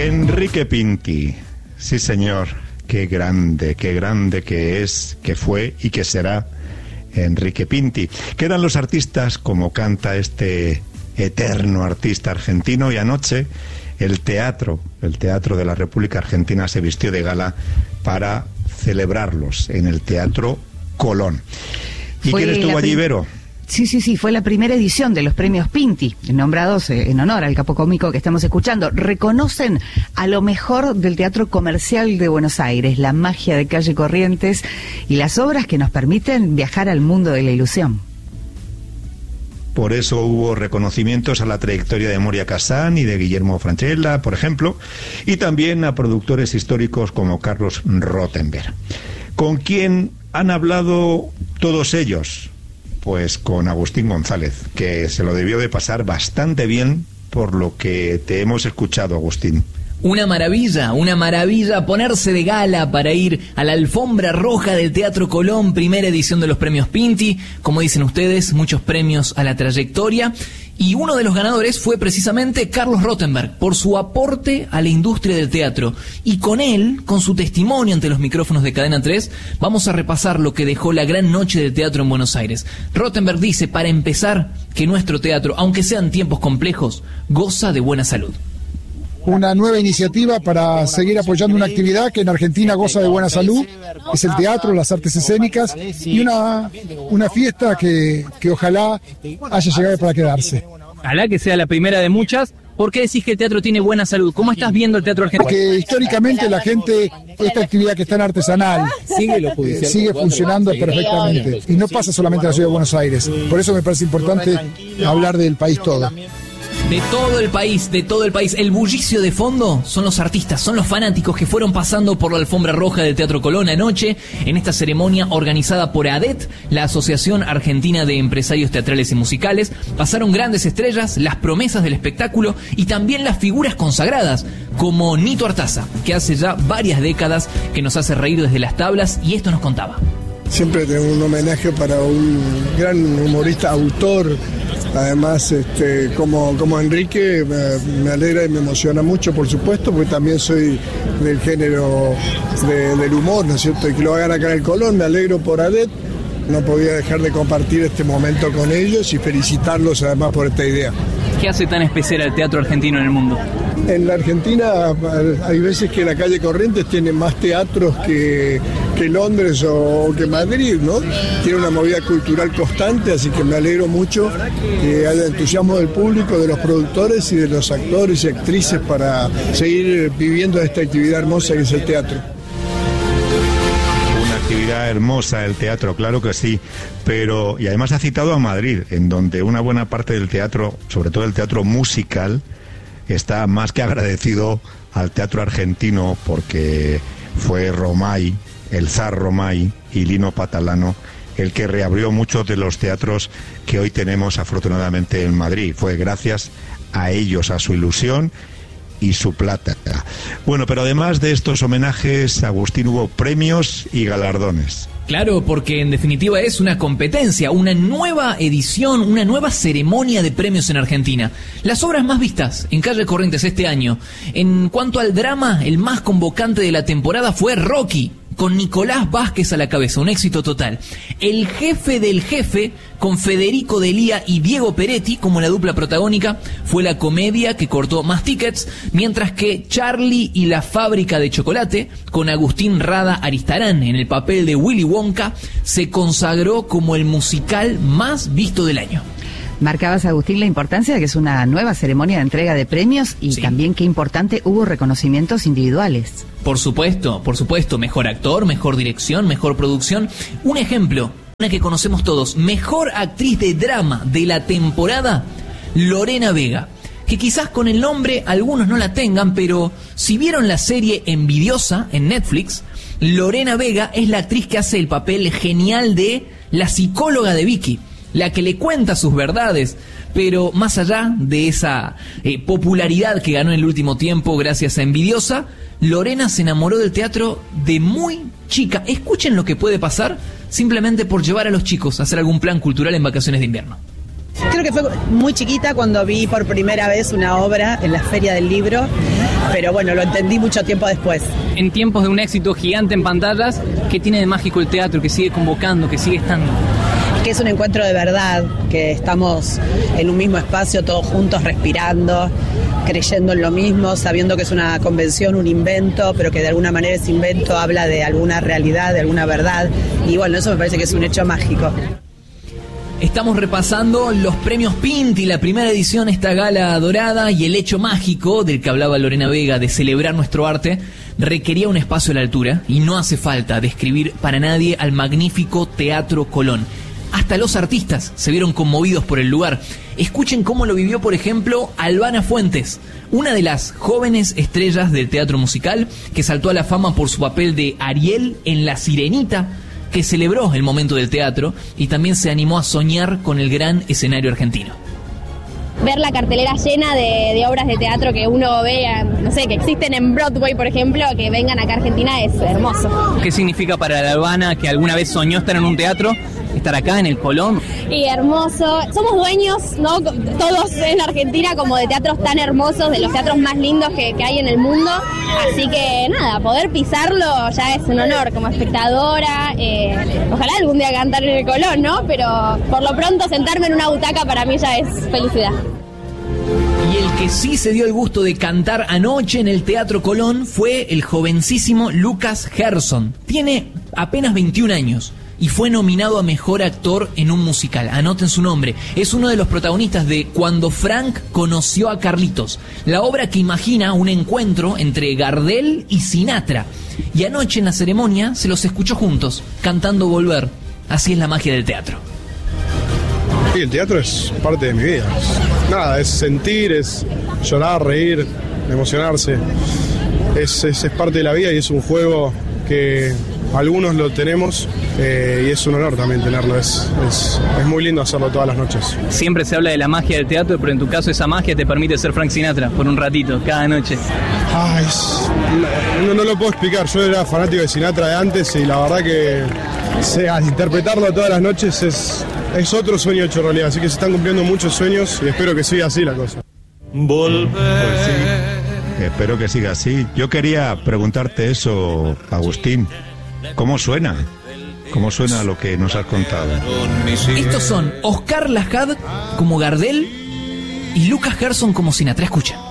Enrique Pinti, sí señor, qué grande que es, que fue y que será Enrique Pinti. Quedan los artistas como canta este eterno artista argentino, y anoche el teatro de la República Argentina se vistió de gala para celebrarlos en el Teatro Colón. ¿Y quién estuvo allí, Vero? Sí, fue la primera edición de los premios Pinti, nombrados en honor al capo cómico que estamos escuchando. Reconocen a lo mejor del teatro comercial de Buenos Aires, la magia de Calle Corrientes y las obras que nos permiten viajar al mundo de la ilusión. Por eso hubo reconocimientos a la trayectoria de Moria Kazan y de Guillermo Francella, por ejemplo, y también a productores históricos como Carlos Rottenberg. ¿Con quién han hablado todos ellos? Pues con Agustín González, que se lo debió de pasar bastante bien por lo que te hemos escuchado, Agustín. Una maravilla ponerse de gala para ir a la alfombra roja del Teatro Colón, primera edición de los premios Pinti. Como dicen ustedes, muchos premios a la trayectoria. Y uno de los ganadores fue precisamente Carlos Rottenberg, por su aporte a la industria del teatro. Y con él, con su testimonio ante los micrófonos de Cadena 3, vamos a repasar lo que dejó la gran noche del teatro en Buenos Aires. Rottenberg dice, para empezar, que nuestro teatro, aunque sean tiempos complejos, goza de buena salud. Una nueva iniciativa para seguir apoyando una actividad que en Argentina goza de buena salud, es el teatro, las artes escénicas, y una fiesta que ojalá haya llegado para quedarse. Ojalá que sea la primera de muchas. ¿Por qué decís que el teatro tiene buena salud? ¿Cómo estás viendo el teatro argentino? Porque históricamente la gente, esta actividad que es tan artesanal, sigue funcionando perfectamente. Y no pasa solamente en la ciudad de Buenos Aires. Por eso me parece importante hablar del país todo. De todo el país. El bullicio de fondo son los artistas, son los fanáticos que fueron pasando por la alfombra roja del Teatro Colón anoche en esta ceremonia organizada por ADET, la Asociación Argentina de Empresarios Teatrales y Musicales. Pasaron grandes estrellas, las promesas del espectáculo y también las figuras consagradas, como Nito Artaza, que hace ya varias décadas que nos hace reír desde las tablas, y esto nos contaba. Siempre tengo un homenaje para un gran humorista, autor. Además, como Enrique, me alegra y me emociona mucho, por supuesto, porque también soy del género del humor, ¿no es cierto? Y que lo hagan acá en el Colón, me alegro por ADET. No podía dejar de compartir este momento con ellos y felicitarlos además por esta idea. ¿Qué hace tan especial al teatro argentino en el mundo? En la Argentina hay veces que la calle Corrientes tiene más teatros que Londres o que Madrid, ¿no? Tiene una movida cultural constante, así que me alegro mucho que haya entusiasmo del público, de los productores y de los actores y actrices para seguir viviendo esta actividad hermosa que es el teatro. Una actividad hermosa el teatro, claro que sí, pero y además ha citado a Madrid, en donde una buena parte del teatro, sobre todo el teatro musical, está más que agradecido al teatro argentino, porque fue Romay, el zar Romay y Lino Patalano el que reabrió muchos de los teatros que hoy tenemos afortunadamente en Madrid. Fue gracias a ellos, a su ilusión y su plata. Bueno, pero además de estos homenajes, Agustín, hubo premios y galardones. Claro, porque en definitiva es una competencia, una nueva edición, una nueva ceremonia de premios en Argentina. Las obras más vistas en Calle Corrientes este año. En cuanto al drama, el más convocante de la temporada fue Rocky, con Nicolás Vázquez a la cabeza, un éxito total. El jefe del jefe, con Federico Delía y Diego Peretti como la dupla protagónica, fue la comedia que cortó más tickets, mientras que Charlie y la fábrica de chocolate, con Agustín Rada Aristarán en el papel de Willy Wonka, se consagró como el musical más visto del año. Marcabas, Agustín, la importancia de que es una nueva ceremonia de entrega de premios y también qué importante hubo reconocimientos individuales. Por supuesto, mejor actor, mejor dirección, mejor producción. Un ejemplo, una que conocemos todos, mejor actriz de drama de la temporada, Lorena Vega, que quizás con el nombre algunos no la tengan, pero si vieron la serie Envidiosa en Netflix, Lorena Vega es la actriz que hace el papel genial de la psicóloga de Vicky, la que le cuenta sus verdades. Pero más allá de esa popularidad que ganó en el último tiempo gracias a Envidiosa, Lorena se enamoró del teatro de muy chica. Escuchen lo que puede pasar simplemente por llevar a los chicos a hacer algún plan cultural en vacaciones de invierno. Creo que fue muy chiquita cuando vi por primera vez una obra en la Feria del Libro, pero bueno, lo entendí mucho tiempo después. En tiempos de un éxito gigante en pantallas, ¿qué tiene de mágico el teatro que sigue convocando, que sigue estando? Que es un encuentro de verdad, que estamos en un mismo espacio todos juntos respirando, creyendo en lo mismo, sabiendo que es una convención, un invento, pero que de alguna manera ese invento habla de alguna realidad, de alguna verdad, y bueno, eso me parece que es un hecho mágico. Estamos repasando los premios Pinti, la primera edición, esta gala dorada, y el hecho mágico del que hablaba Lorena Vega, de celebrar nuestro arte, requería un espacio a la altura, y no hace falta describir para nadie al magnífico Teatro Colón. Hasta los artistas se vieron conmovidos por el lugar. Escuchen cómo lo vivió, por ejemplo, Albana Fuentes, una de las jóvenes estrellas del teatro musical que saltó a la fama por su papel de Ariel en La Sirenita, que celebró el momento del teatro y también se animó a soñar con el gran escenario argentino. Ver la cartelera llena de obras de teatro que uno ve, no sé, que existen en Broadway, por ejemplo, que vengan acá a Argentina es hermoso. ¿Qué significa para la Albana, que alguna vez soñó estar en un teatro, estar acá en el Colón? Y hermoso. Somos dueños, ¿no? Todos en Argentina, como de teatros tan hermosos, de los teatros más lindos que hay en el mundo. Así que nada, poder pisarlo ya es un honor como espectadora. Ojalá algún día cantar en el Colón, ¿no? Pero por lo pronto sentarme en una butaca para mí ya es felicidad. Y el que sí se dio el gusto de cantar anoche en el Teatro Colón fue el jovencísimo Lucas Gerson. Tiene apenas 21 años y fue nominado a Mejor Actor en un musical. Anoten su nombre. Es uno de los protagonistas de Cuando Frank conoció a Carlitos, la obra que imagina un encuentro entre Gardel y Sinatra. Y anoche en la ceremonia se los escuchó juntos, cantando Volver. Así es la magia del teatro. Sí, el teatro es parte de mi vida. Nada, es sentir, es llorar, reír, emocionarse. Es parte de la vida y es un juego que algunos lo tenemos y es un honor también tenerlo. Es muy lindo hacerlo todas las noches. Siempre se habla de la magia del teatro, pero en tu caso esa magia te permite ser Frank Sinatra por un ratito, cada noche. No lo puedo explicar. Yo era fanático de Sinatra de antes y la verdad que interpretarlo todas las noches es otro sueño hecho realidad. Así que se están cumpliendo muchos sueños y espero que siga así la cosa. Volver. Pues sí, espero que siga así. Yo quería preguntarte eso, Agustín. ¿Cómo suena? ¿Cómo suena lo que nos has contado? Estos son Oscar Lajad como Gardel y Lucas Gerson como Sinatra. Escucha.